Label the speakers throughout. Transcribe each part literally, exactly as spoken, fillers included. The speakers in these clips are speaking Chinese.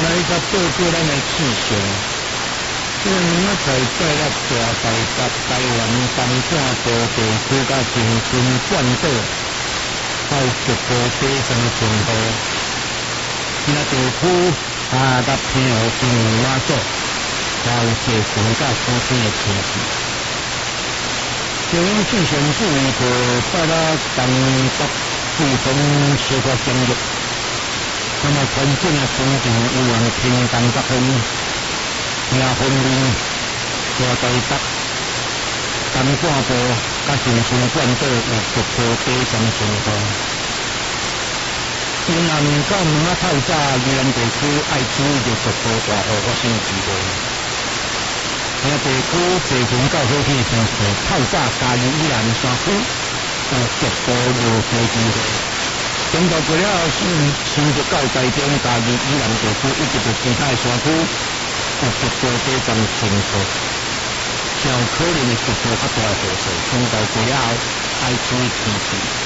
Speaker 1: 来甲报告咱的气象。这个明仔载载入大台北、台湾东半部地区甲恒春半岛，还有局部低山上部，其他地区下甲偏后新闻马祖，还有济云甲苏天的天气。中央气象署预报，拜六东北季风小可减弱，那么全整的风场有往偏东北风，迎风面大台北、东半部甲恒春半岛有局部低山情况。云南到明仔透早，宜兰地区爱注意着局部大雨发生机会。其他地区济云到好天的天气，透早加入宜兰山区有局部落雨机会。中到过了后，新新竹到台中加入宜兰地区以及着其他的山区有局部低山情况，较可能的局部较大的雨势。中到过了后，爱注意天气。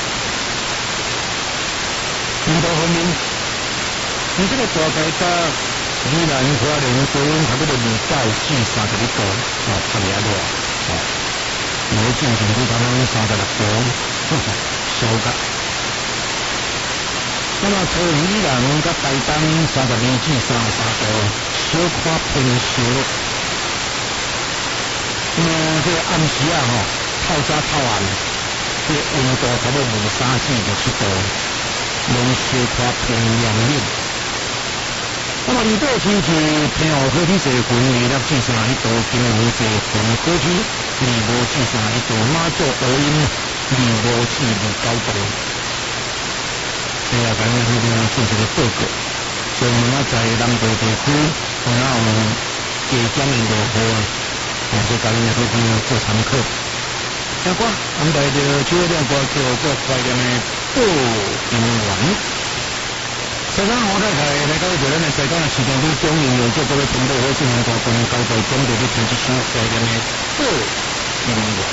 Speaker 1: 天道方面，你这个大概在宜兰花莲高温差不多二到至三十一度，哦，特别热，哦，有的进行到可能三十六度，小甲。那么桃园宜兰甲台东三十二至三十三度，小可偏小。那么这个暗时啊，吼，透早透暗，这个温度差不多二三至二七度。拢小可偏凉冷，那么预报天气偏后好天济云二六至三十一度，金门济云好天二五至三十一度，马祖乌阴二五至二九度。这下咱们这边进行个报告，所以明仔载南部地区可能有加减的落雨啊，但是咱们这边做参考。下歌安排着主要两歌叫做怀念的报平原。西港好太太来到一个咱的西港的市场里中营有做各位频道和新闻大观高台讲到的听一首怀念的报平原。